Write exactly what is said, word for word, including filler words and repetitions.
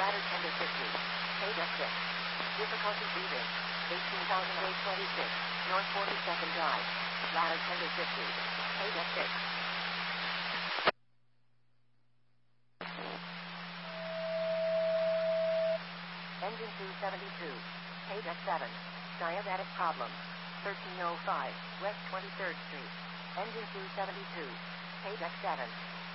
Ladder tender fifty. Page F six. Difficulty breathing. eighteen thousand eight hundred twenty-six. North forty-second Drive. Ladder tender fifty. Page F six. Engine two seventy-two. Page F seven. Diabatic problem. thirteen oh five. West twenty-third Street. Engine two seventy-two. Page F seven.